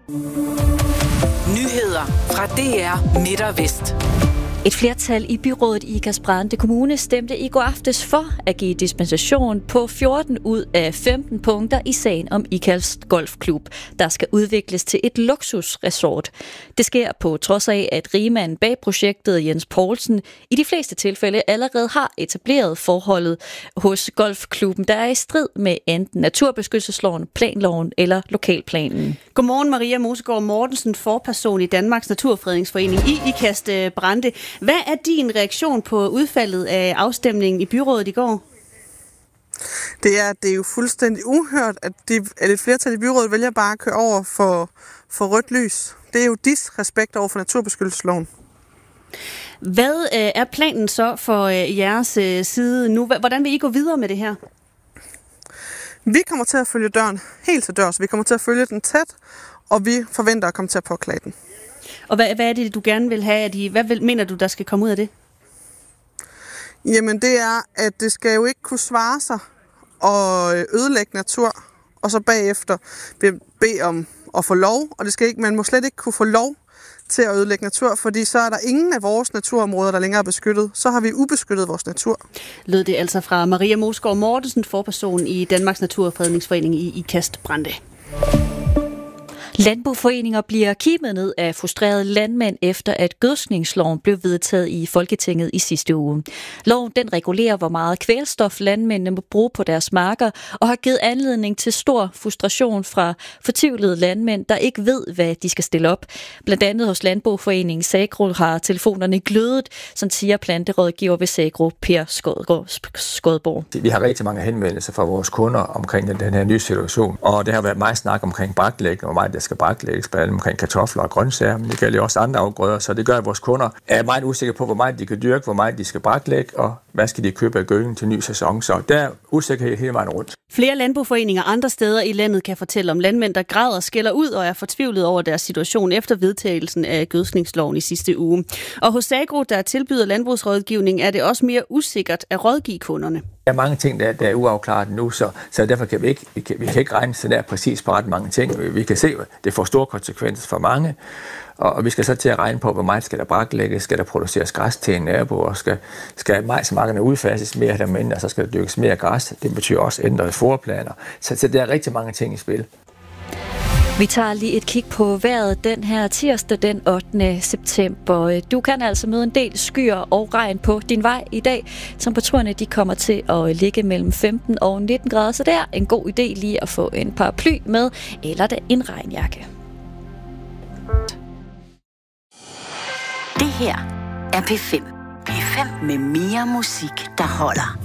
Nyheder fra DR Midt og Vest. Et flertal i byrådet i Ikast-Brande Kommune stemte i går aftes for at give dispensation på 14 ud af 15 punkter i sagen om Ikast Golfklub, der skal udvikles til et luksusresort. Det sker på trods af, at rigmanden bag projektet, Jens Poulsen, i de fleste tilfælde allerede har etableret forholdet hos golfklubben, der er i strid med enten naturbeskyttelsesloven, planloven eller lokalplanen. Godmorgen, Maria Mosegaard Mortensen, forperson i Danmarks Naturfredningsforening i Ikast-Brande. Hvad er din reaktion på udfaldet af afstemningen i byrådet i går? Det er jo fuldstændig uhørt, at et flertal i byrådet vælger bare at køre over for rødt lys. Det er jo disrespekt over for naturbeskyttelsesloven. Hvad er planen så for jeres side nu? Hvordan vil I gå videre med det her? Vi kommer til at følge døren helt til dørs. Vi kommer til at følge den tæt, og vi forventer at komme til at påklage den. Og hvad er det, du gerne vil have? Hvad mener du, der skal komme ud af det? Jamen det er, at det skal jo ikke kunne svare sig at ødelægge natur, og så bagefter bede om at få lov. Og man må slet ikke kunne få lov til at ødelægge natur, fordi så er der ingen af vores naturområder, der længere er beskyttet. Så har vi ubeskyttet vores natur. Lød det altså fra Maria Mosegaard Mortensen, forperson i Danmarks Naturfredningsforening i Ikast-Brande. Landboforeninger bliver kimet ned af frustrerede landmænd efter, at gødskningsloven blev vedtaget i Folketinget i sidste uge. Loven den regulerer, hvor meget kvælstof landmændene må bruge på deres marker, og har givet anledning til stor frustration fra fortvivlede landmænd, der ikke ved, hvad de skal stille op. Blandt andet hos Landboforeningen Sagro har telefonerne glødet, som siger planterådgiver ved Sagro, Per Skodborg. Vi har rigtig mange henvendelser fra vores kunder omkring den her nye situation, og det har været meget snak omkring braklægning, og meget der skal braklægges, blandt andet omkring kartofler og grøntsager, men det gælder jo også andre afgrøder, så det gør, at vores kunder er meget usikre på, hvor meget de kan dyrke, hvor meget de skal braklægge, og hvad skal de købe af gødning til ny sæson. Så der er usikkerhed hele vejen rundt. Flere landboforeninger andre steder i landet kan fortælle om landmænd, der græder, skælder ud og er fortvivlet over deres situation efter vedtagelsen af gødskningsloven i sidste uge. Og hos Sagro, der tilbyder landbrugsrådgivning, er det også mere usikkert at rådgive kunderne. Der er mange ting, der er uafklaret nu, så derfor kan vi ikke regne så der præcis på ret mange ting. Vi kan se, at det får store konsekvenser for mange, og vi skal så til at regne på, hvor meget skal der braklægges, skal der produceres græs til en nabo, og skal majsmarkerne udfases mere der mindre, og så skal der dyrkes mere græs. Det betyder også ændrede forplaner. Så der er rigtig mange ting i spil. Vi tager lige et kig på vejret den her tirsdag den 8. september. Du kan altså møde en del skyer og regn på din vej i dag. Temperaturerne de kommer til at ligge mellem 15 og 19 grader, så det er en god idé lige at få en paraply med, eller en regnjakke. Det her er P5. P5 med mere musik, der holder.